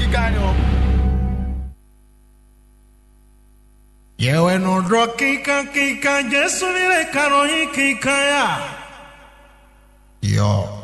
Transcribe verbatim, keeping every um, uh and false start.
Yewe no dro kika kika Jesu nile karo hiki kaya. Yo.